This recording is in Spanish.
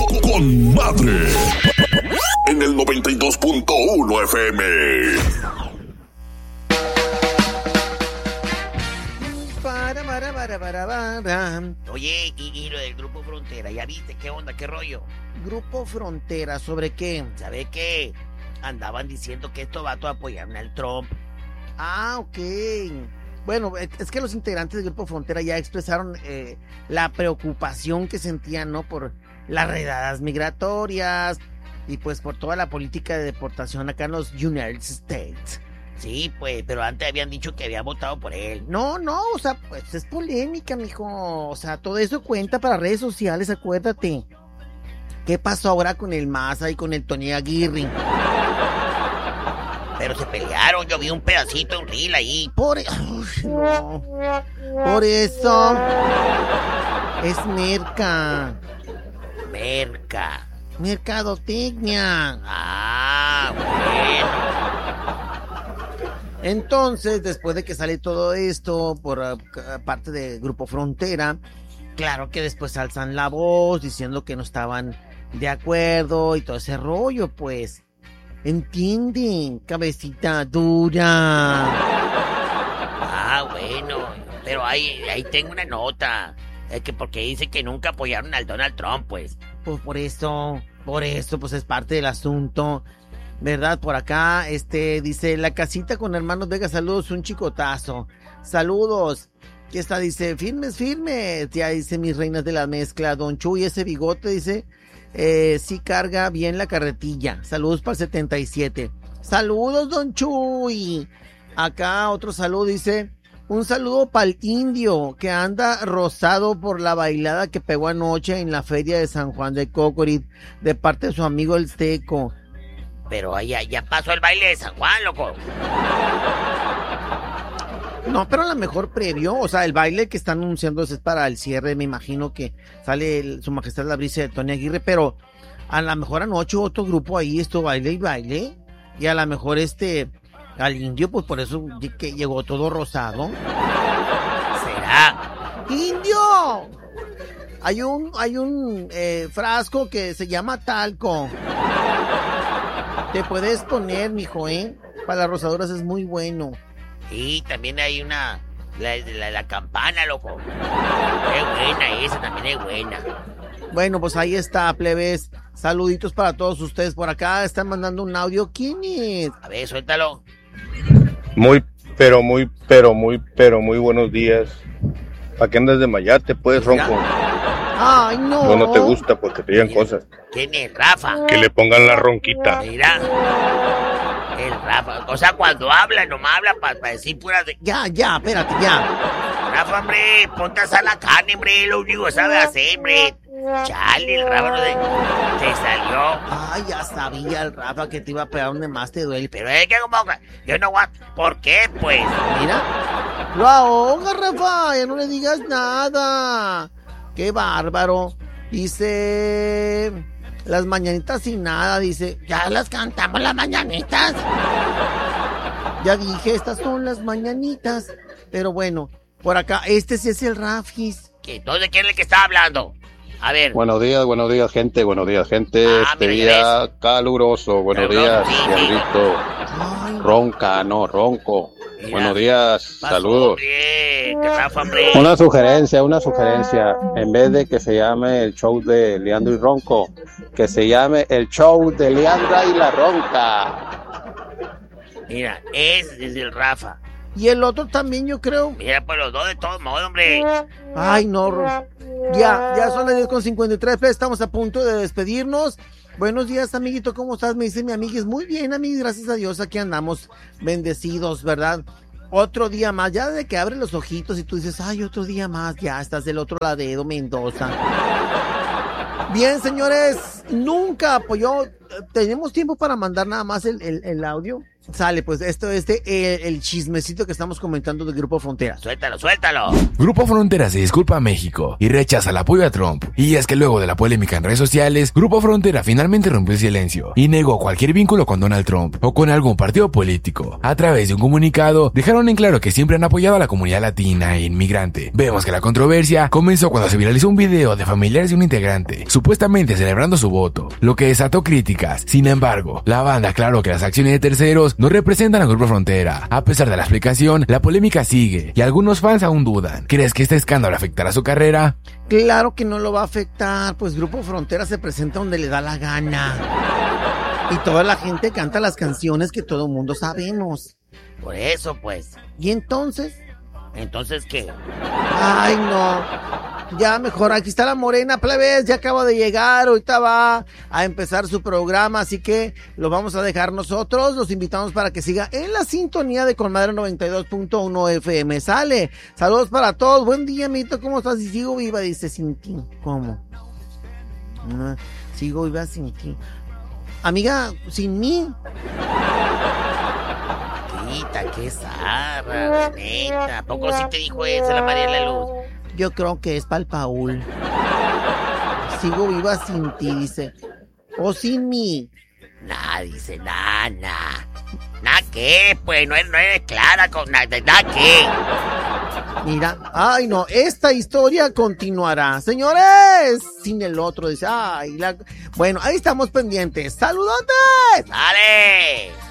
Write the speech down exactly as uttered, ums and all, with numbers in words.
con madre en el noventa y dos punto uno F M. Para, para, para, para, para. Oye, y, y lo del Grupo Frontera, ¿ya viste qué onda, qué rollo? Grupo Frontera, ¿sobre qué? ¿Sabe qué? Andaban diciendo que estos vatos apoyaron al Trump. Ah, ok. Bueno, es que los integrantes del Grupo Frontera ya expresaron eh, la preocupación que sentían, ¿no? Por las redadas migratorias y pues por toda la política de deportación acá en los United States. Sí, pues, pero antes habían dicho que habían votado por él. No, no, o sea, pues es polémica, mijo. O sea, todo eso cuenta para redes sociales, acuérdate. ¿Qué pasó ahora con el Maza y con el Tony Aguirre? Pero se pelearon, yo vi un pedacito, un reel ahí. Por, uf, no. Por eso es merca. Merca. Mercadotecnia. Ah, bueno. Entonces, después de que sale todo esto por uh, parte del Grupo Frontera, claro que después alzan la voz diciendo que no estaban de acuerdo y todo ese rollo, pues. ¿Entienden? Cabecita dura. Ah, bueno, pero ahí, ahí tengo una nota. Es que porque dice que nunca apoyaron al Donald Trump, pues. Pues por eso, por eso, pues es parte del asunto. ¿Verdad? Por acá, este, dice, la casita con hermanos Vega, saludos, un chicotazo. Saludos. ¿Qué está? Dice, firmes, firmes. Ya dice, mis reinas de la mezcla. Don Chuy, ese bigote, dice... Eh, sí carga bien la carretilla. Saludos para el setenta y siete. Saludos, don Chuy. Acá otro saludo dice, un saludo para el indio que anda rosado por la bailada que pegó anoche en la feria de San Juan de Cocorit de parte de su amigo el Teco. Pero allá ya pasó el baile de San Juan, loco. No, pero a lo mejor previo, o sea, el baile que están anunciando es para el cierre, me imagino que sale el, Su Majestad la Brisa de Tony Aguirre, pero a lo mejor anoche otro grupo ahí, esto baile y baile, y a lo mejor este, al indio, pues por eso que llegó todo rosado. ¿Será? ¡Indio! Hay un, hay un eh, frasco que se llama talco. Te puedes poner, mijo, ¿eh? Para las rosaduras es muy bueno. Y también hay una, la, la, la campana, loco. Es buena esa, también es buena. Bueno, pues ahí está, plebes. Saluditos para todos ustedes. Por acá están mandando un audio. ¿Quién es? A ver, suéltalo. Muy, pero muy, pero muy, pero muy buenos días. ¿Para qué andas de mayate, pues, ronco? Ay, no. No, no te gusta porque te digan Mira, cosas. ¿Quién es? Rafa. Que le pongan la ronquita. Mira. El Rafa, o sea, cuando habla, nomás habla para pa decir puras de... Ya, ya, espérate, ya. Rafa, hombre, ponte a asar la carne, hombre, lo único que sabe hacer, hombre. Chale, el Rafa no te, te salió. Ay, ya sabía el Rafa que te iba a pegar donde más te duele. Pero es que como... Yo no voy a... ¿Por qué, pues? Mira, lo ahoga, Rafa, ya no le digas nada. Qué bárbaro. Dice... Las mañanitas sin nada, dice. Ya las cantamos las mañanitas. Ya dije, estas son las mañanitas. Pero bueno, por acá, este sí es el Rafis. ¿Qué? ¿Entonces quién es el que está hablando? A ver. Buenos días, buenos días, gente, buenos días, gente. Ah, este mira, día ¿ves? caluroso, buenos Pero, días, sí, sí. Leandrito. Ay, Ronca, no, ronco. Mira. Buenos días, Pasó, saludos. hombre, que Rafa, hombre. Una sugerencia, una sugerencia. En vez de que se llame el show de Leandro y Ronco, que se llame el show de Leandra y la Ronca. Mira, ese es el Rafa. y el otro también, yo creo. Mira, pues los dos de todos modos, hombre. Ay, no, Ro- ya, ya son las diez con cincuenta y tres, estamos a punto de despedirnos. Buenos días, amiguito, ¿cómo estás? Me dice mi amiguis. Muy bien, amiguis, gracias a Dios, aquí andamos bendecidos, ¿verdad? Otro día más, ya de que abres los ojitos y tú dices, ay, otro día más, ya estás del otro lado, Mendoza. Bien, señores, nunca apoyó. ¿Tenemos tiempo para mandar nada más el, el, el audio? Sale, pues esto es de, el, el chismecito que estamos comentando del Grupo Frontera. Suéltalo, suéltalo. Grupo Frontera se disculpa a México y rechaza el apoyo a Trump. Y es que luego de la polémica en redes sociales, Grupo Frontera finalmente rompió el silencio y negó cualquier vínculo con Donald Trump o con algún partido político. A través de un comunicado, dejaron en claro que siempre han apoyado a la comunidad latina e inmigrante. Vemos que la controversia comenzó cuando se viralizó un video de familiares de un integrante, supuestamente celebrando su voto, lo que desató críticas. Sin embargo, la banda aclaró que las acciones de terceros no representan al Grupo Frontera. A pesar de la explicación, la polémica sigue y algunos fans aún dudan. ¿Crees que este escándalo afectará su carrera? Claro que no lo va a afectar, pues Grupo Frontera se presenta donde le da la gana. Y toda la gente canta las canciones que todo el mundo sabemos. Por eso, pues. ¿Y entonces? ¿Entonces qué? Ay, no. Ya mejor, aquí está la Morena, plebes, ya acaba de llegar, ahorita va a empezar su programa, así que lo vamos a dejar nosotros, los invitamos para que siga en la sintonía de Colmadre noventa y dos punto uno F M. Sale, saludos para todos, buen día, amiguito, ¿cómo estás? Y sigo viva, dice, sin ti, ¿cómo? No, sigo viva sin ti. Amiga, sin mí. Tita, qué zarra, neta, ¿a poco sí te dijo eso la María de la Luz? Yo creo que es pa'l Paul. Sigo viva sin ti, dice. O sin mí. Nah, dice, nah, nah. Nah, ¿qué? Pues no eres, no eres clara con nada, nah, ¿qué? Mira, ay no, esta historia continuará. Señores, sin el otro, dice, ay, la... Bueno, ahí estamos pendientes. ¡Saludotes! ¡Dale!